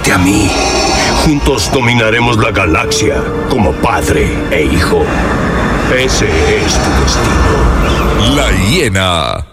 Únete a mí. Juntos dominaremos la galaxia como padre e hijo. Ese es tu destino. La hiena.